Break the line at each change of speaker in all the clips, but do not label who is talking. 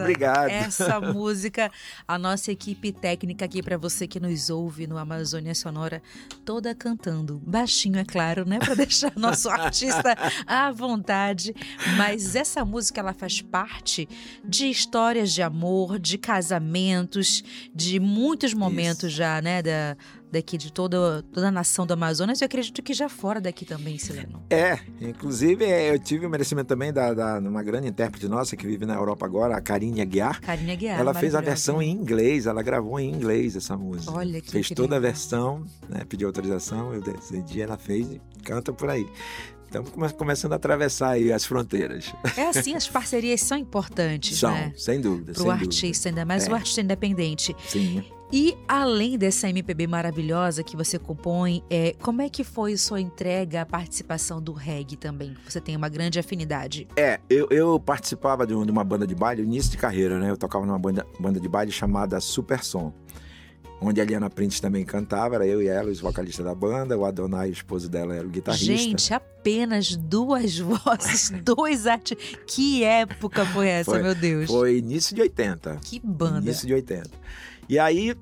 obrigado.
Essa música, a nossa equipe técnica aqui para você que nos ouve no Amazônia Sonora, toda cantando. Baixinho, é claro, né? Para deixar nosso artista à vontade. Mas essa música, ela faz parte de histórias de amor, de casamentos, de muitos momentos já, né? Daqui de toda a nação do Amazonas, eu acredito que já fora daqui também, Sileno.
Inclusive eu tive o merecimento também de uma grande intérprete nossa que vive na Europa agora, a Karine Aguiar.
Karine Aguiar,
ela fez a versão em inglês, ela gravou em inglês essa música.
Olha que
fez
incrível.
toda a versão, né, pediu autorização, eu decidi, ela fez e canta por aí. Estamos começando a atravessar aí as fronteiras.
É assim, as parcerias são importantes,
são,
né?
sem dúvida.
Para o artista, ainda mais o artista independente.
Sim.
E além dessa MPB maravilhosa que você compõe, como é que foi sua entrega à participação do reggae também? Você tem uma grande afinidade.
Eu participava de uma banda de baile, início de carreira, né? Eu tocava numa banda de baile chamada Super Som, onde a Liana Prince também cantava, era eu e ela, os vocalistas da banda, o Adonai, o esposo dela, era o guitarrista.
Gente, apenas 2 vozes, 2 artistas. Que época foi essa, meu Deus?
Foi início de 80.
Que banda.
Início de 80. E aí,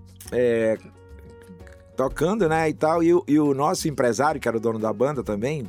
tocando, né, e tal, e o nosso empresário, que era o dono da banda também,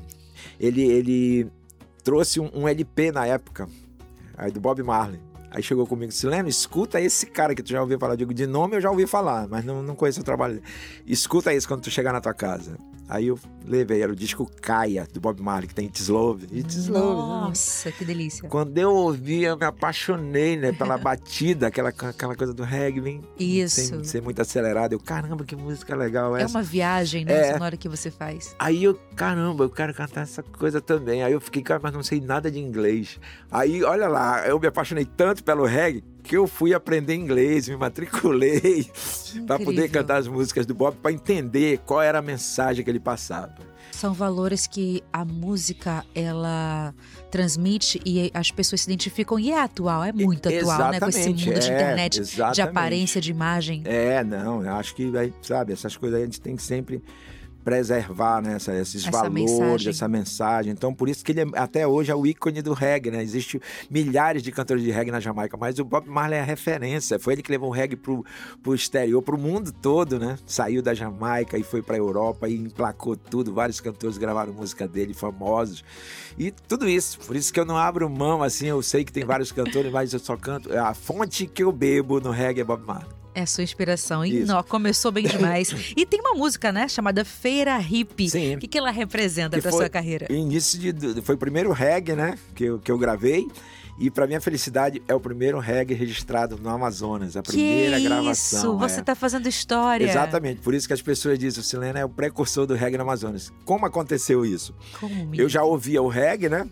ele trouxe um LP na época, aí do Bob Marley. Aí chegou comigo, Sileno, escuta esse cara que tu já ouviu falar. Eu digo, de nome eu já ouvi falar, mas não conheço o trabalho dele. Escuta esse quando tu chegar na tua casa. Aí eu levei, era o disco Caia, do Bob Marley, que tem It's Love. It's Love.
Nossa, que delícia.
Quando eu ouvi, eu me apaixonei, né, pela batida, aquela coisa do reggae, bem,
isso.
Sem ser muito acelerado. Eu, caramba, que música legal essa.
É uma viagem, né, sonora que você faz.
Aí eu, caramba, eu quero cantar essa coisa também. Aí eu fiquei, cara, mas não sei nada de inglês. Aí, olha lá, eu me apaixonei tanto pelo reggae que eu fui aprender inglês, me matriculei para poder cantar as músicas do Bob, para entender qual era a mensagem que ele passava.
São valores que a música, ela transmite e as pessoas se identificam, e é atual, é muito atual, né? Com esse mundo de internet, de aparência, de imagem.
Eu acho que, sabe, essas coisas aí a gente tem que sempre preservar, né, esses valores, essa mensagem. Então, por isso que ele até hoje é o ícone do reggae, né? Existem milhares de cantores de reggae na Jamaica, mas o Bob Marley é a referência. Foi ele que levou o reggae pro exterior, pro mundo todo, né? Saiu da Jamaica e foi pra Europa e emplacou tudo. Vários cantores gravaram música dele, famosos. E tudo isso. Por isso que eu não abro mão, assim, eu sei que tem vários cantores, mas eu só canto. A fonte que eu bebo no reggae é Bob Marley.
É a sua inspiração. E começou bem demais. E tem uma música, né, chamada Feira Hippie.
Sim.
O que ela representa para sua carreira?
Foi o primeiro reggae, né, que eu gravei. E para minha felicidade, é o primeiro reggae registrado no Amazonas. A primeira gravação.
Isso, você está fazendo história.
Exatamente, por isso que as pessoas dizem, o Sileno é o precursor do reggae no Amazonas. Como aconteceu isso? Eu já ouvia o reggae, né?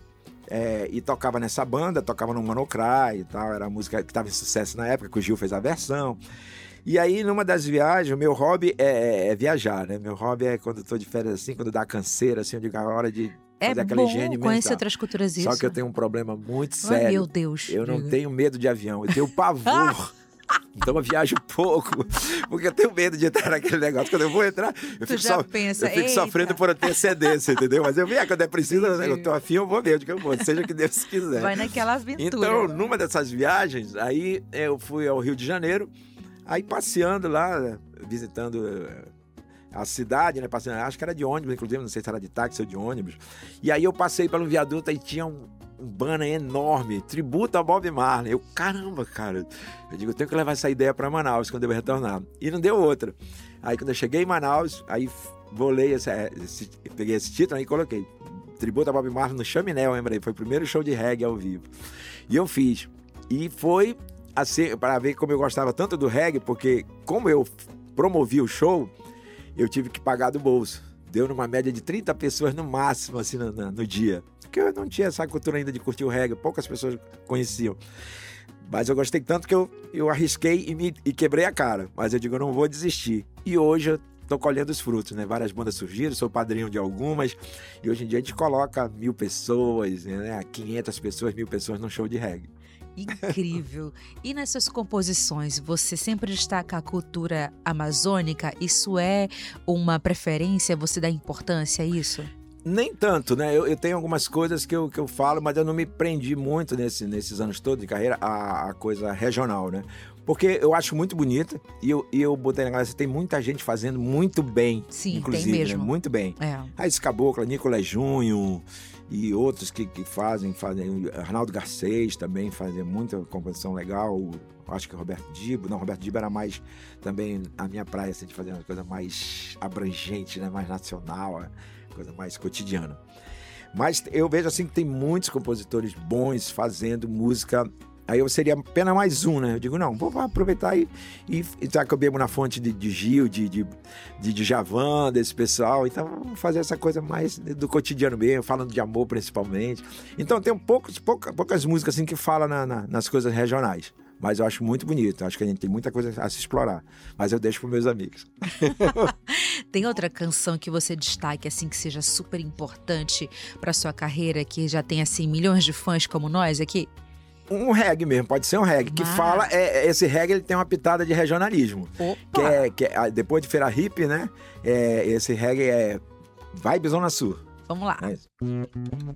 E tocava nessa banda, tocava no Manocry e tal, era a música que estava em sucesso na época, que o Gil fez a versão. E aí, numa das viagens, o meu hobby é viajar, né? Meu hobby é quando eu tô de férias assim, quando dá canseira, assim, eu digo a hora de fazer aquela higiene mental.
Conhecer outras culturas, isso.
Só que eu tenho um problema muito sério.
Meu Deus.
Eu não tenho medo de avião, eu tenho pavor. Então eu viajo pouco, porque eu tenho medo de entrar naquele negócio. Quando eu vou entrar, eu fico sofrendo por antecedência, entendeu? Mas eu quando é preciso, eu tô afim, eu vou mesmo, que eu vou, seja o que Deus quiser.
Vai naquela aventura.
Então, numa dessas viagens, aí eu fui ao Rio de Janeiro, aí passeando lá, visitando a cidade, né? Passeando, acho que era de ônibus, inclusive, não sei se era de táxi ou de ônibus. E aí eu passei pelo viaduto e tinha um banner enorme, tributo a Bob Marley. Eu, caramba, cara. Eu digo, eu tenho que levar essa ideia para Manaus quando eu retornar. E não deu outra. Aí quando eu cheguei em Manaus, aí peguei esse título e coloquei tributo a Bob Marley no Chaminé, eu lembrei. Foi o primeiro show de reggae ao vivo. E eu fiz. E foi assim, para ver como eu gostava tanto do reggae, porque como eu promovi o show, eu tive que pagar do bolso. Deu numa média de 30 pessoas no máximo, assim, no dia. Porque eu não tinha essa cultura ainda de curtir o reggae, poucas pessoas conheciam. Mas eu gostei tanto que eu arrisquei e quebrei a cara. Mas eu digo, eu não vou desistir. E hoje eu tô colhendo os frutos, né? Várias bandas surgiram, sou padrinho de algumas. E hoje em dia a gente coloca 1.000 pessoas, né? 500 pessoas, 1.000 pessoas num show de reggae.
Incrível. E nas suas composições, você sempre destaca a cultura amazônica? Isso é uma preferência? Você dá importância a isso?
Nem tanto, né? Eu tenho algumas coisas que eu falo, mas eu não me prendi muito nesses anos todos de carreira a coisa regional, né? Porque eu acho muito bonita e eu botei na cabeça, tem muita gente fazendo muito bem.
Sim,
inclusive,
tem mesmo.
Né? Muito bem. Raiz Cabocla, Nicolé Junho e outros que fazem. Arnaldo Garcês também fazia muita composição legal. Acho que o Roberto Dibo. Não, Roberto Dibo era mais também a minha praia, assim, de fazer uma coisa mais abrangente, né? Mais nacional, coisa mais cotidiana. Mas eu vejo assim que tem muitos compositores bons fazendo música. Aí eu seria apenas mais um, né? Eu digo, não, vou aproveitar e já que eu bebo na fonte de Gil, de Djavan, desse pessoal, então vamos fazer essa coisa mais do cotidiano mesmo, falando de amor principalmente. Então tem poucas músicas assim que falam nas coisas regionais. Mas eu acho muito bonito, acho que a gente tem muita coisa a se explorar. Mas eu deixo para meus amigos.
Tem outra canção que você destaque, assim, que seja super importante para sua carreira, que já tem, assim, milhões de fãs como nós aqui?
Um reggae mesmo, pode ser um reggae. Que fala, esse reggae ele tem uma pitada de regionalismo.
Opa!
Que é depois de Feira Hippie, né? Esse reggae é Vibe Zona Sul.
Vamos lá.
É isso.